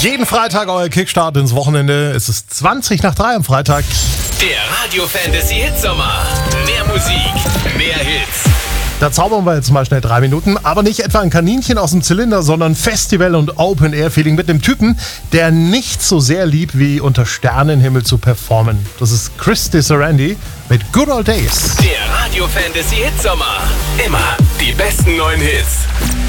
Jeden Freitag euer Kickstart ins Wochenende. Es ist 3:20 am Freitag. Der Radio Fantasy Hitsommer. Mehr Musik, mehr Hits. Da zaubern wir jetzt mal schnell 3 Minuten, aber nicht etwa ein Kaninchen aus dem Zylinder, sondern Festival- und Open-Air-Feeling mit einem Typen, der nichts so sehr liebt, wie unter Sternenhimmel zu performen. Das ist Chris DiSarandi mit Good Old Days. Der Radio Fantasy Hitsommer. Immer die besten neuen Hits.